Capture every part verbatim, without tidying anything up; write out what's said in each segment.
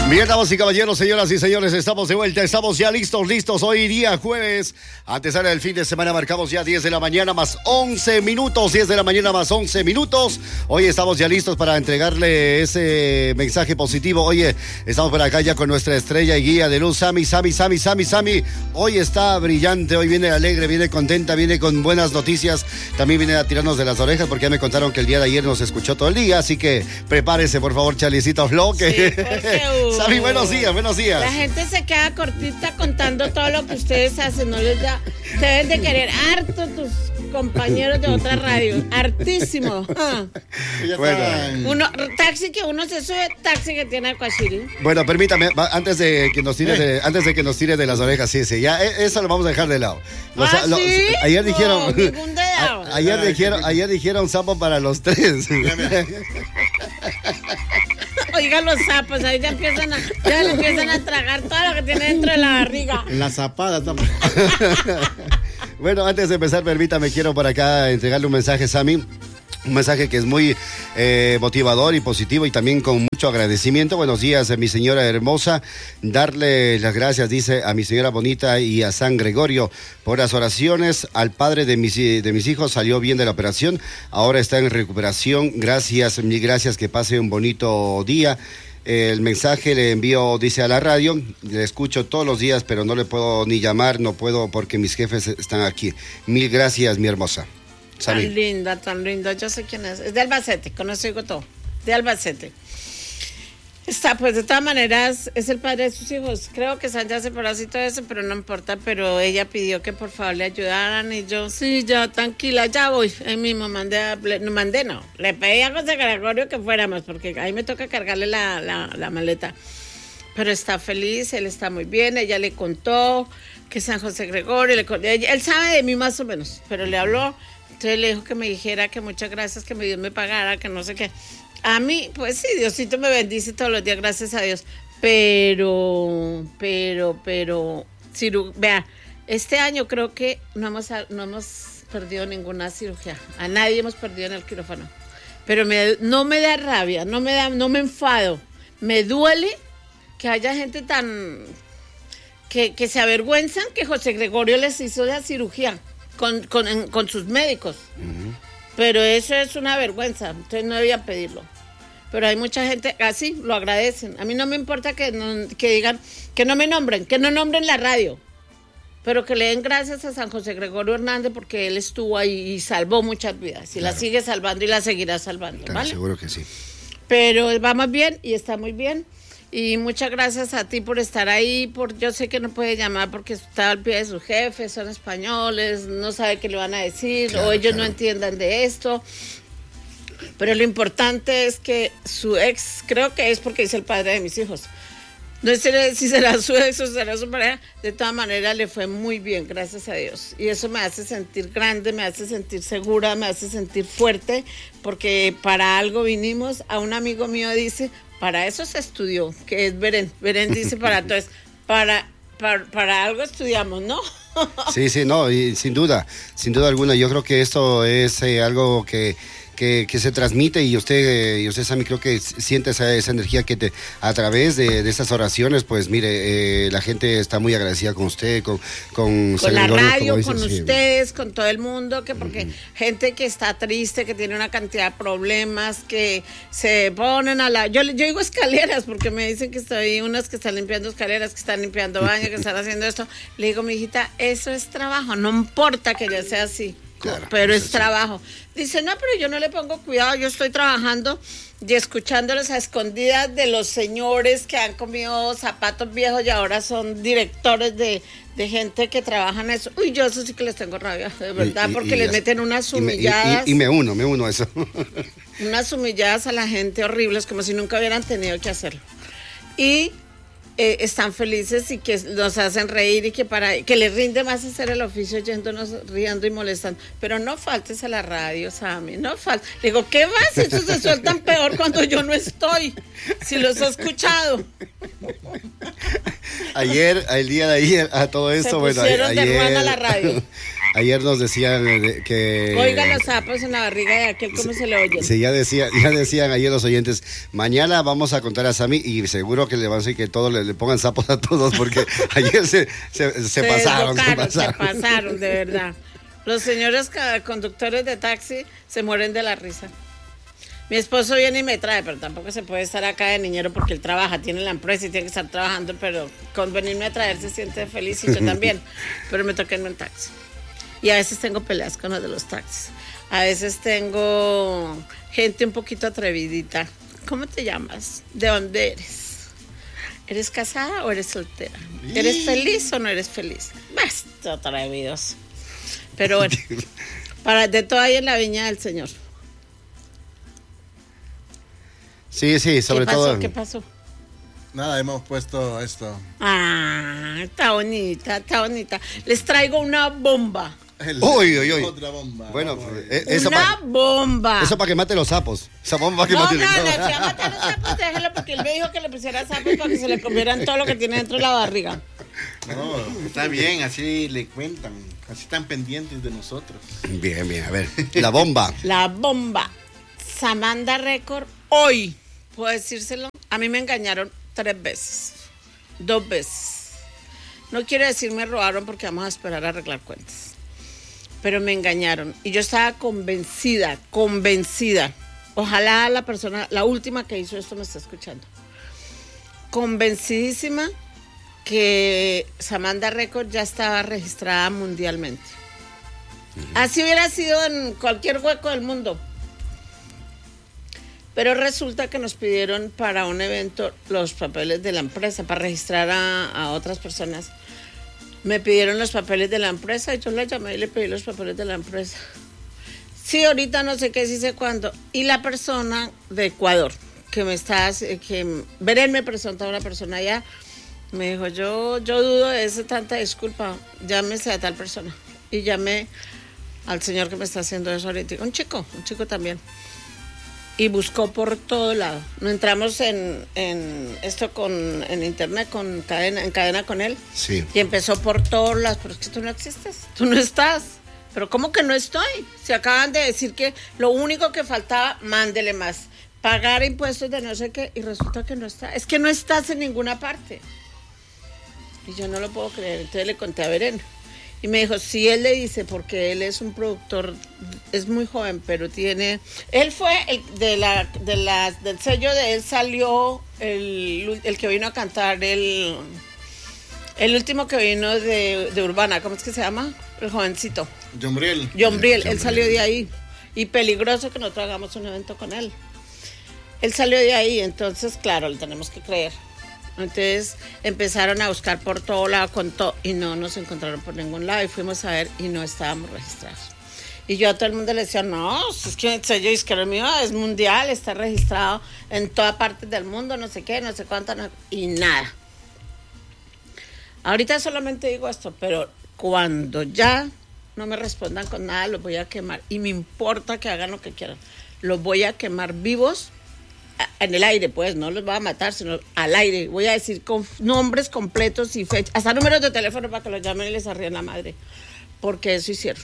Bien, damas y caballeros, señoras y señores, estamos de vuelta, estamos ya listos, listos. Hoy día jueves, antes del fin de semana, marcamos ya diez de la mañana más once minutos, diez de la mañana más once minutos. Hoy estamos ya listos para entregarle ese mensaje positivo. Oye, estamos por acá ya con nuestra estrella y guía de luz, Sami, Sami, Sami, Sami, Sami. Hoy está brillante, hoy viene alegre, viene contenta, viene con buenas noticias. También viene a tirarnos de las orejas porque ya me contaron que el día de ayer nos escuchó todo el día, así que prepárese, por favor, Charlicito Flow. Que... Sí, porque, uh, Sami, buenos días, buenos días. La gente se queda cortita contando todo lo que ustedes hacen, no les da. Deben de querer harto tus compañeros de otra radio, hartísimo. Ah. Bueno. Uno, taxi que uno se sube, taxi que tiene Acuachiri. Bueno, permítame, va, antes de que nos tire de, antes de que nos tire de las orejas, sí, sí, ya eh, eso lo vamos a dejar de lado. Los, ¿Ah, los, sí? Ayer dijeron, no, ningún dedo. a, ayer dijeron, ayer dijeron sapo para los tres. Oigan los sapos, ahí ya empiezan a, ya le empiezan a tragar todo lo que tiene dentro de la barriga. La zapada también. Bueno, antes de empezar, permítame, quiero por acá entregarle un mensaje, Sami. Un mensaje que es muy eh, motivador y positivo y también con mucho agradecimiento. Buenos días, a mi señora hermosa. Darle las gracias, dice, a mi señora bonita y a San Gregorio por las oraciones. Al padre de mis, de mis hijos salió bien de la operación. Ahora está en recuperación. Gracias, mil gracias. Que pase un bonito día. El mensaje le envío, dice, a la radio. Le escucho todos los días, pero no le puedo ni llamar. No puedo porque mis jefes están aquí. Mil gracias, mi hermosa. Tan Sami. linda, tan linda. Yo sé quién es. Es de Albacete, con eso digo todo. De Albacete. Está, pues de todas maneras, es el padre de sus hijos. Creo que San ya se por así todo eso, pero no importa. Pero ella pidió que por favor le ayudaran y yo, sí, ya, tranquila, ya voy. Ahí mismo mandé, a, no mandé, no. Le pedí a José Gregorio que fuéramos, porque ahí me toca cargarle la, la, la maleta. Pero está feliz, él está muy bien. Ella le contó que San José Gregorio, le contó, él sabe de mí más o menos, pero le habló. Entonces le dijo que me dijera que muchas gracias, que Dios me pagara, que no sé qué. A mí, pues sí, Diosito me bendice todos los días, gracias a Dios. Pero, pero, pero, ciru- vea, este año creo que no hemos, no hemos perdido ninguna cirugía. A nadie hemos perdido en el quirófano. Pero me, no me da rabia, no me da, no me enfado. Me duele que haya gente tan, que, que se avergüenzan que José Gregorio les hizo la cirugía. Con, con, en, con sus médicos. Uh-huh. Pero eso es una vergüenza, entonces no debían pedirlo. Pero hay mucha gente, así lo agradecen. A mí no me importa que, no, que digan, que no me nombren, que no nombren la radio, pero que le den gracias a San José Gregorio Hernández porque él estuvo ahí y salvó muchas vidas. Y claro, la sigue salvando y la seguirá salvando, claro, ¿vale? Seguro que sí. Pero vamos bien y está muy bien. Y muchas gracias a ti por estar ahí, por yo sé que no puede llamar porque está al pie de sus jefes, son españoles, no sabe qué le van a decir, claro, o ellos claro. no entiendan de esto. Pero lo importante es que su ex, creo que es porque es el padre de mis hijos. No sé si será su ex o será su pareja, de todas maneras le fue muy bien, gracias a Dios. Y eso me hace sentir grande, me hace sentir segura, me hace sentir fuerte, porque para algo vinimos. A un amigo mío dice, para eso se estudió, que es Beren. Beren dice para entonces, para, para, para algo estudiamos, ¿no? Sí, sí, no, y sin duda, sin duda alguna, yo creo que esto es eh, algo que... Que, que se transmite y usted, y usted Sami, creo que siente esa, esa energía que te, a través de, de estas oraciones, pues mire, eh, la gente está muy agradecida con usted, con con, con la Gregorio, radio, dice, con sí. ustedes, con todo el mundo, que porque uh-huh. gente que está triste, que tiene una cantidad de problemas, que se ponen a la... Yo, yo digo escaleras, porque me dicen que estoy, unas que están limpiando escaleras, que están limpiando baños, que están haciendo esto. Le digo, mi hijita, eso es trabajo, no importa que ya sea así. Claro, pero es trabajo. Dice, no, pero yo no le pongo cuidado, yo estoy trabajando y escuchándolos a escondidas de los señores que han comido zapatos viejos y ahora son directores de, de gente que trabaja en eso. Uy, yo eso sí que les tengo rabia, de verdad, y, y, porque y les meten unas humilladas. Y, y, y me uno, me uno a eso. Unas humilladas a la gente horribles, como si nunca hubieran tenido que hacerlo. Y... Eh, están felices y que nos hacen reír y que para que les rinde más hacer el oficio yéndonos riendo y molestando. Pero no faltes a la radio, Sami, no faltes. Digo, ¿qué más? Estos se sueltan peor cuando yo no estoy. Si los he escuchado. Ayer, el día de ayer, a todo esto, se bueno, pusieron ayer, de ruana a la radio. ayer nos decían eh, que... Oiga los sapos en la barriga de aquel, ¿cómo se le oyen? Sí, ya, decía, ya decían ayer los oyentes, mañana vamos a contar a Sammy y seguro que le van a decir que todos le, le pongan sapos a todos porque ayer se, se, se, se pasaron, se pasaron. Se pasaron, de verdad. Los señores conductores de taxi se mueren de la risa. Mi esposo viene y me trae, pero tampoco se puede estar acá de niñero porque él trabaja, tiene la empresa y tiene que estar trabajando, pero con venirme a traer se siente feliz y yo también. Pero me toca irme en taxi. Y a veces tengo peleas con los de los taxis. A veces tengo gente un poquito atrevidita. ¿Cómo te llamas? ¿De dónde eres? ¿Eres casada o eres soltera? ¿Eres feliz o no eres feliz? Basta atrevidos. Pero bueno, para de todo hay en la viña del Señor. Sí, sí, sobre ¿Qué pasó? todo. ¿Qué pasó? Nada, hemos puesto esto. Ah, está bonita, está bonita. Les traigo una bomba. El, Uy, uy, uy. Otra bomba. Bueno, Vamos, eh, eso una pa, bomba. Eso para que mate los sapos. Esa bomba que No, mate no, los no, sapos. si va a matar los sapos, déjelo porque él me dijo que le pusiera sapos para que se le comieran todo lo que tiene dentro de la barriga. no, está bien, así le cuentan. Así están pendientes de nosotros. Bien, bien, a ver. La bomba. La bomba. Samanda Record, hoy, puedo decírselo, a mí me engañaron tres veces. Dos veces. No quiero decir me robaron porque vamos a esperar a arreglar cuentas. Pero me engañaron. Y yo estaba convencida, convencida. Ojalá la persona, la última que hizo esto me está escuchando. Convencidísima que Samanda Record ya estaba registrada mundialmente. Uh-huh. Así hubiera sido en cualquier hueco del mundo. Pero resulta que nos pidieron para un evento los papeles de la empresa, para registrar a, a otras personas. Me pidieron los papeles de la empresa y yo la llamé y le pedí los papeles de la empresa. Sí, ahorita no sé qué, sí sé cuándo. Y la persona de Ecuador, que me está, que Beren me presentó a una persona allá, me dijo, yo, yo dudo de esa tanta disculpa, llámese a tal persona. Y llamé al señor que me está haciendo eso ahorita, un chico, un chico también. Y buscó por todo lado. No entramos en, en esto con en internet, con cadena, en cadena con él. Sí. Y empezó por todos lados. Pero es que tú no existes, tú no estás. Pero ¿cómo que no estoy? Se acaban de decir que lo único que faltaba, mándele más. Pagar impuestos de no sé qué. Y resulta que no está. Es que no estás en ninguna parte. Y yo no lo puedo creer. Entonces le conté a Beren. Y me dijo, sí, él le dice, porque él es un productor, es muy joven, pero tiene... Él fue el de la, de la, del sello de él salió el, el que vino a cantar, el, el último que vino de, de Urbana, ¿cómo es que se llama? El jovencito. John Briel. John Briel, él salió de ahí. Y peligroso que nosotros hagamos un evento con él. Él salió de ahí, entonces, claro, le tenemos que creer. Entonces empezaron a buscar por todo lado con todo y no nos encontraron por ningún lado y fuimos a ver y no estábamos registrados. Y yo a todo el mundo le decía, no, es que el sello disquero mío es mundial, está registrado en toda parte del mundo, no sé qué, no sé cuánto, no, y nada. Ahorita solamente digo esto, pero cuando ya no me respondan con nada, los voy a quemar. Y me importa que hagan lo que quieran. Los voy a quemar vivos. En el aire, pues, no los voy a matar, sino al aire. Voy a decir con nombres completos y fechas, hasta números de teléfono para que los llamen y les arríen la madre. Porque eso hicieron.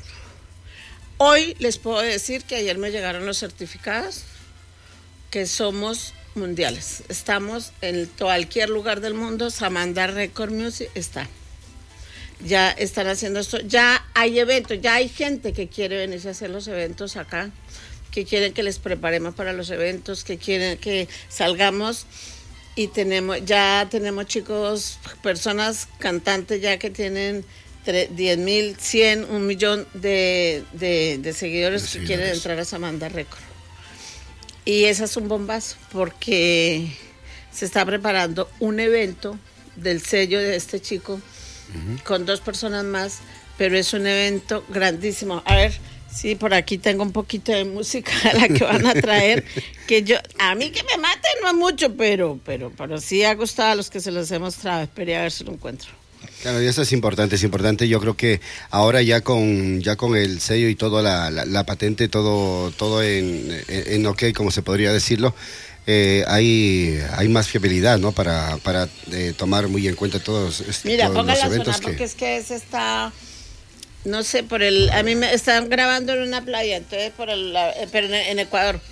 Hoy les puedo decir que ayer me llegaron los certificados, que somos mundiales. Estamos en cualquier lugar del mundo. Samanda Record Music está. Ya están haciendo esto. Ya hay eventos, ya hay gente que quiere venirse a hacer los eventos acá, que quieren que les preparemos para los eventos, que quieren que salgamos y tenemos, ya tenemos chicos, personas, cantantes ya que tienen diez mil, cien, un millón de, de, de seguidores de que seguidores. Quieren entrar a Samanda Record. Y ese es un bombazo porque se está preparando un evento del sello de este chico uh-huh. con dos personas más, pero es un evento grandísimo. A ver, sí, por aquí tengo un poquito de música a la que van a traer, que yo, a mí que me maten no es mucho, pero, pero, pero sí ha gustado a los que se los he mostrado. Esperé a ver si lo encuentro. Claro, y eso es importante, es importante. Yo creo que ahora ya con ya con el sello y todo, la, la, la patente, todo todo en, en, en ok, como se podría decirlo, eh, hay hay más fiabilidad, ¿no? Para, para eh, tomar muy en cuenta todos, Mira, todos los eventos. Mira, póngala a sonar que... porque es que ese está... no sé, por el, a mí me están grabando en una playa, entonces por el, la- eh, pero en, en Ecuador.